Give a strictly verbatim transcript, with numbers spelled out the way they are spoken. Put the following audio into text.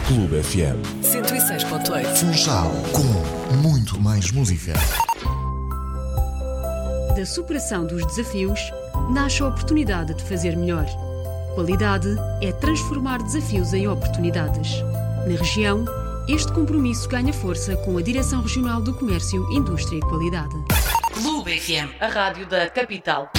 Clube F M. cento e seis ponto oito. Funchal, com muito mais música. Da superação dos desafios, nasce a oportunidade de fazer melhor. Qualidade é transformar desafios em oportunidades. Na região, este compromisso ganha força com a Direção Regional do Comércio, Indústria e Qualidade. Clube F M, a rádio da capital.